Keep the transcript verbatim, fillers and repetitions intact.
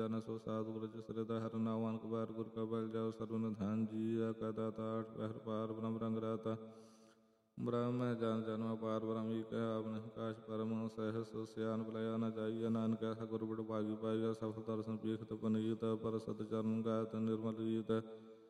ਜਨ ਸੋ ਸਾਧੁ ਗੁਰ ਜਸਰਦਾ ਹਰ ਨਾਉ ਅਨਕ ਬਾਰ ਗੁਰ ਕਾ ਬਲ ਜਾਓ ਸਰਵ ਨਿਧਾਨ ਜੀ ਆਕਾ ਦਾਤਾ ਆਠ ਪਹਿਰ ਪਾਰ ਬ੍ਰਹਮ ਰੰਗ ਰਾਤਾ ਬ੍ਰਹਮ ਹੈ ਜਨ ਜਨਮ ਅਪਾਰ ਬ੍ਰਹਮ ਈ ਕਹਿ ਆਪ ਨਹੀਂ ਕਾਸ਼ ਪਰਮ ਸਹਿ ਸੋ ਸਿਆਨ ਬੁਲਾਇਆ ਨਾ ਜਾਈਆ ਨਾਨਕ ਐਸਾ ਗੁਰ ਬੜ ਭਾਗੀ ਪਾਈਆ ਸਫਲ ਦਰਸ਼ਨ ਪੀਖ ਤਪਨੀਤ ਪਰ ਸਤ ਚਰਨ ਗਾਇਤ ਨਿਰਮਲ ਗੀਤ